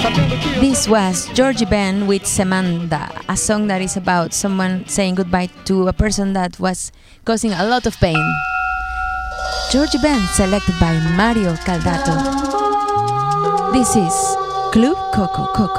This was Georgie Ben with Semanda, a song that is about someone saying goodbye to a person that was causing a lot of pain. Georgie Ben, selected by Mario Caldato. This is Club Coco Coco.